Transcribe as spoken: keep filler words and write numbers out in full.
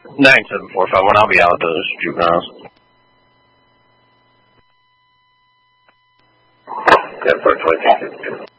nine seven four five one. I'll be out with those juveniles. Yeah, for twenty-two.